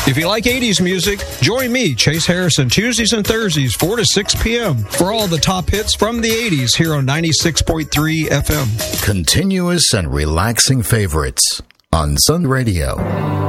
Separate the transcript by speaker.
Speaker 1: If you like 80s music, join me, Chase Harrison, Tuesdays and Thursdays, 4 to 6 p.m. for all the top hits from the 80s here on 96.3 FM.
Speaker 2: Continuous and relaxing favorites on Sun Radio.